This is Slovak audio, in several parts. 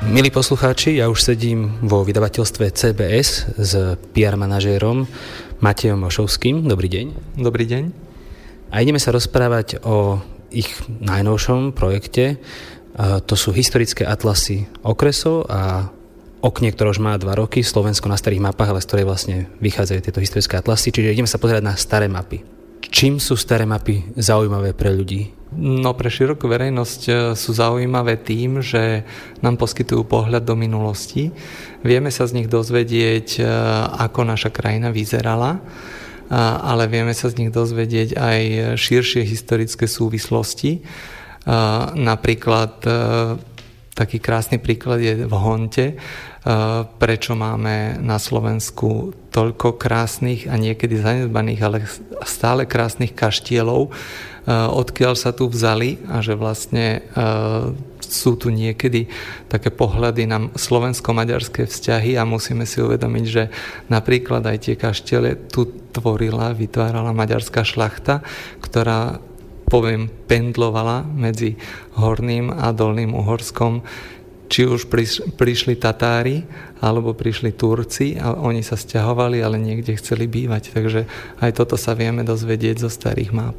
Milí poslucháči, ja už sedím vo vydavateľstve CBS s PR manažérom Matejom Mošovským. Dobrý deň. Dobrý deň. A ideme sa rozprávať o ich najnovšom projekte. To sú historické atlasy okresov a oknie, ktoré už má 2 roky, Slovensko na starých mapách, ale z ktorej vlastne vychádzajú tieto historické atlasy. Čiže ideme sa pozerať na staré mapy. Čím sú staré mapy zaujímavé pre ľudí? No, pre širokú verejnosť sú zaujímavé tým, že nám poskytujú pohľad do minulosti. Vieme sa z nich dozvedieť, ako naša krajina vyzerala, ale vieme sa z nich dozvedieť aj širšie historické súvislosti. Napríklad, taký krásny príklad je v Honte, prečo máme na Slovensku toľko krásnych a niekedy zanedbaných, ale stále krásnych kaštielov, odkiaľ sa tu vzali a že vlastne sú tu niekedy také pohľady na slovensko-maďarské vzťahy a musíme si uvedomiť, že napríklad aj tie kaštiele tu vytvárala maďarská šlachta, ktorá, pendlovala medzi Horným a Dolným Uhorskom. Či už prišli Tatári, alebo prišli Turci a oni sa sťahovali, ale niekde chceli bývať. Takže aj toto sa vieme dozvedieť zo starých map.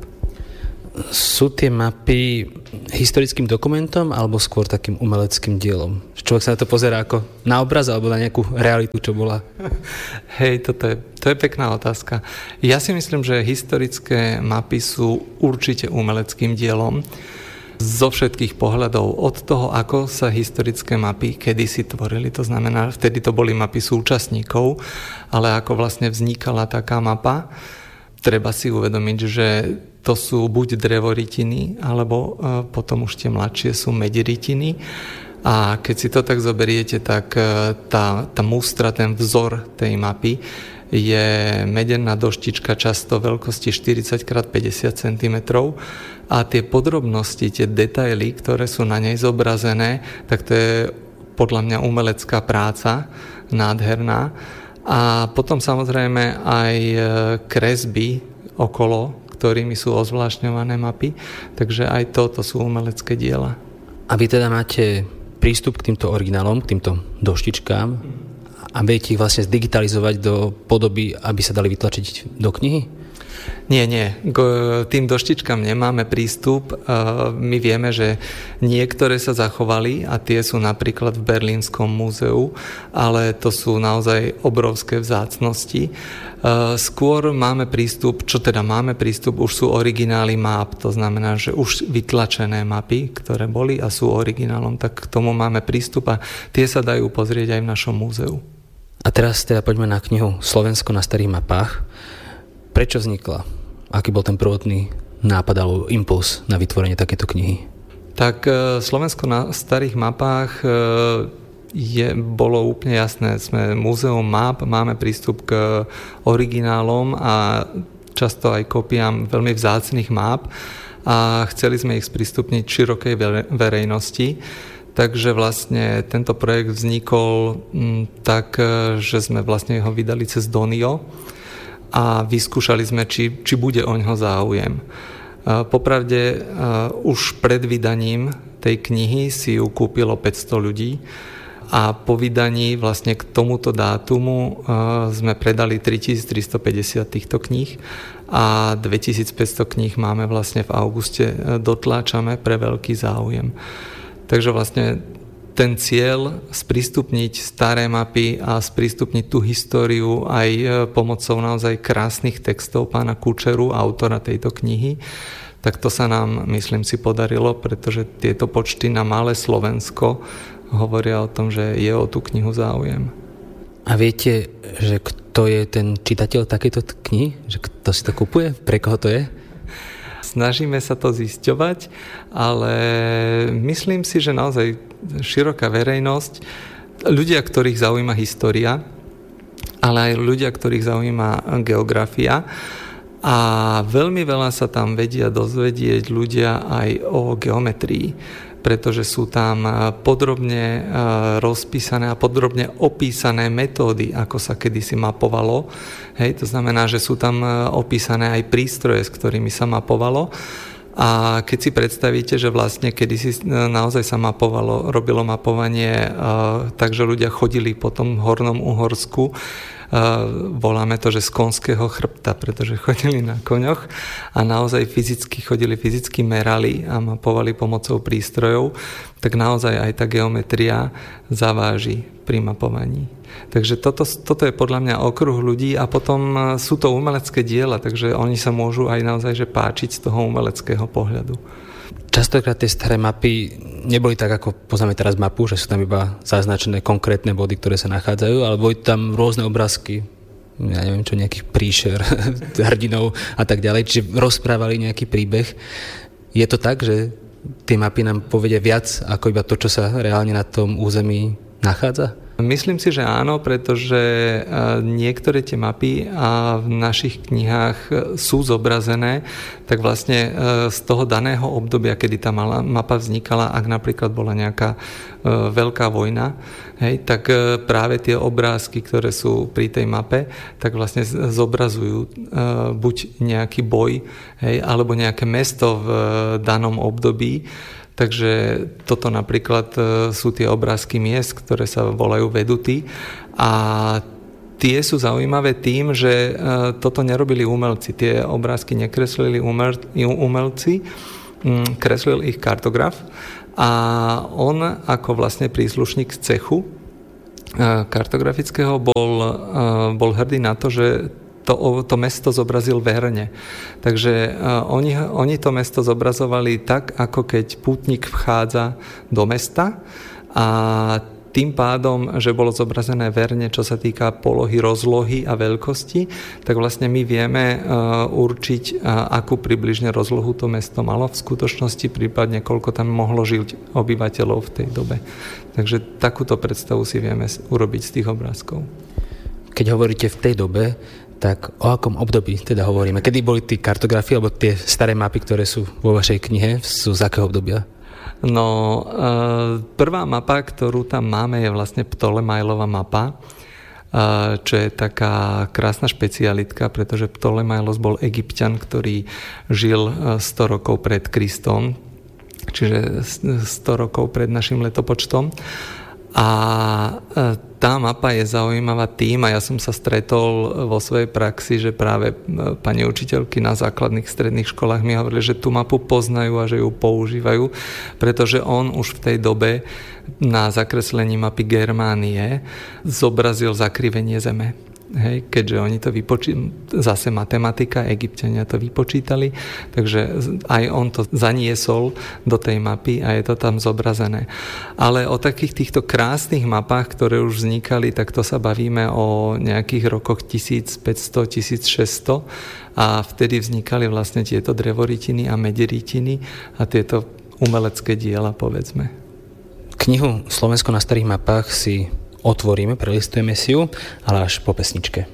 Sú tie mapy historickým dokumentom alebo skôr takým umeleckým dielom? Človek sa na to pozerá ako na obraz alebo na nejakú realitu, čo bola? Hej, to je pekná otázka. Ja si myslím, že historické mapy sú určite umeleckým dielom zo všetkých pohľadov. Od toho, ako sa historické mapy kedysi tvorili, to znamená, vtedy to boli mapy súčasníkov, ale ako vlastne vznikala taká mapa, treba si uvedomiť, že to sú buď drevorytiny, alebo potom už tie mladšie sú medzirytiny. A keď si to tak zoberiete, tak tá mustra, ten vzor tej mapy je medená doštička, často veľkosti 40x50 cm. A tie podrobnosti, tie detaily, ktoré sú na nej zobrazené, tak to je podľa mňa umelecká práca, nádherná. A potom samozrejme aj kresby okolo, ktorými sú ozvláštňované mapy, takže aj toto sú umelecké diela. A vy teda máte prístup k týmto originálom, k týmto doštičkám a viete ich vlastne zdigitalizovať do podoby, aby sa dali vytlačiť do knihy? Nie. K tým doštičkám nemáme prístup. My vieme, že niektoré sa zachovali a tie sú napríklad v Berlínskom múzeu, ale to sú naozaj obrovské vzácnosti. Skôr máme prístup, už sú originály map, to znamená, že už vytlačené mapy, ktoré boli a sú originálom, tak k tomu máme prístup a tie sa dajú pozrieť aj v našom múzeu. A teraz teda poďme na knihu Slovensko na starých mapách. Prečo vznikla? Aký bol ten prvotný nápad alebo impuls na vytvorenie takéto knihy? Tak Slovensko na starých mapách bolo úplne jasné. Sme múzeum map, máme prístup k originálom a často aj kópiám veľmi vzácnych map a chceli sme ich sprístupniť širokej verejnosti. Takže vlastne tento projekt vznikol tak, že sme vlastne ho vydali cez Donio a vyskúšali sme, či bude oňho záujem. Popravde už pred vydaním tej knihy si ju kúpilo 500 ľudí a po vydaní vlastne k tomuto dátumu sme predali 3350 týchto kníh a 2500 kníh máme vlastne v auguste dotláčame pre veľký záujem. Takže vlastne ten cieľ sprístupniť staré mapy a sprístupniť tú históriu aj pomocou naozaj krásnych textov pána Kučeru, autora tejto knihy, tak to sa nám, myslím si, podarilo, pretože tieto počty na malé Slovensko hovoria o tom, že je o tú knihu záujem. A viete, že kto je ten čitateľ takejto knihy? Že kto si to kupuje? Pre koho to je? Snažíme sa to zisťovať, ale myslím si, že naozaj široká verejnosť, ľudia, ktorých zaujíma história, ale aj ľudia, ktorých zaujíma geografia a veľmi veľa sa tam vedia dozvedieť ľudia aj o geometrii, pretože sú tam podrobne rozpísané a podrobne opísané metódy, ako sa kedysi mapovalo. Hej, to znamená, že sú tam opísané aj prístroje, s ktorými sa mapovalo. A keď si predstavíte, že vlastne kedysi naozaj sa robilo mapovanie, takže ľudia chodili po tom hornom Uhorsku, voláme to, že z konského chrbta, pretože chodili na koňoch a naozaj fyzicky merali a mapovali pomocou prístrojov, tak naozaj aj tá geometria zaváži pri mapovaní. Takže toto je podľa mňa okruh ľudí a potom sú to umelecké diela, takže oni sa môžu aj naozaj že páčiť z toho umeleckého pohľadu. Častokrát tie staré mapy neboli tak, ako poznáme teraz mapu, že sú tam iba zaznačené konkrétne body, ktoré sa nachádzajú, ale boli tam rôzne obrázky, ja neviem čo, nejakých príšer, hrdinov a tak ďalej, čiže rozprávali nejaký príbeh. Je to tak, že tie mapy nám povedia viac ako iba to, čo sa reálne na tom území nachádza? Myslím si, že áno, pretože niektoré tie mapy v našich knihách sú zobrazené, tak vlastne z toho daného obdobia, kedy tá mapa vznikala, ak napríklad bola nejaká veľká vojna, tak práve tie obrázky, ktoré sú pri tej mape, tak vlastne zobrazujú buď nejaký boj, alebo nejaké mesto v danom období. Takže toto napríklad sú tie obrázky miest, ktoré sa volajú veduty a tie sú zaujímavé tým, že toto nerobili umelci. Tie obrázky nekreslili umelci, kreslil ich kartograf a on ako vlastne príslušník cechu kartografického bol hrdý na to, že to mesto zobrazil verne. Takže oni to mesto zobrazovali tak, ako keď pútnik vchádza do mesta a tým pádom, že bolo zobrazené verne, čo sa týka polohy, rozlohy a veľkosti, tak vlastne my vieme určiť, akú približne rozlohu to mesto malo v skutočnosti, prípadne koľko tam mohlo žiť obyvateľov v tej dobe. Takže takúto predstavu si vieme urobiť z tých obrázkov. Keď hovoríte v tej dobe, tak o akom období teda hovoríme? Kedy boli tí kartografie, alebo tie staré mapy, ktoré sú vo vašej knihe, sú z akého obdobia? No, prvá mapa, ktorú tam máme, je vlastne Ptolemailová mapa, čo je taká krásna špecialitka, pretože Ptolemailos bol Egypťan, ktorý žil 100 rokov pred Kristom, čiže 100 rokov pred našim letopočtom. A tá mapa je zaujímavá tým, a ja som sa stretol vo svojej praxi, že práve pani učiteľky na základných stredných školách mi hovorili, že tú mapu poznajú a že ju používajú, pretože on už v tej dobe na zakreslení mapy Germánie zobrazil zakrivenie Zeme. Hej, keďže oni to zase matematika, Egypťania to vypočítali, takže aj on to zaniesol do tej mapy a je to tam zobrazené. Ale o takých týchto krásnych mapách, ktoré už vznikali, tak to sa bavíme o nejakých rokoch 1500-1600 a vtedy vznikali vlastne tieto drevorytiny a mederytiny a tieto umelecké diela, povedzme. Knihu Slovensko na starých mapách si otvoríme, prelistujeme si ju, ale až po pesničke.